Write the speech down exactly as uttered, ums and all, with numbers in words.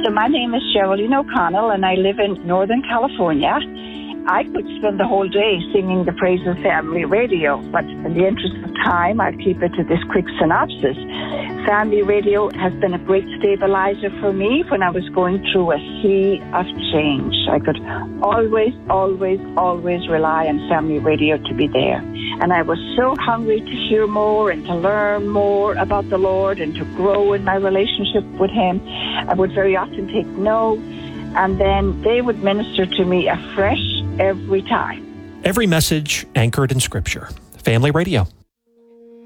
So my name is Geraldine O'Connell, and I live in Northern California. I could spend the whole day singing the praise of Family Radio, but in the interest of time, I'll keep it to this quick synopsis. Family Radio has been a great stabilizer for me when I was going through a sea of change. I could always, always, always rely on Family Radio to be there. And I was so hungry to hear more and to learn more about the Lord and to grow in my relationship with Him. I would very often take notes, and then they would minister to me afresh every time. Every message anchored in Scripture. Family Radio.